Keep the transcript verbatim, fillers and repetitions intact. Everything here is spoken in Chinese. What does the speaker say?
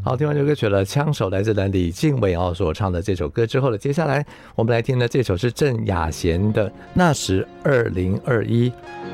好，听完这首歌曲了，枪手来自了李静伟哦所唱的这首歌之后了，接下来我们来听的这首是郑雅贤的《那时二零二一》。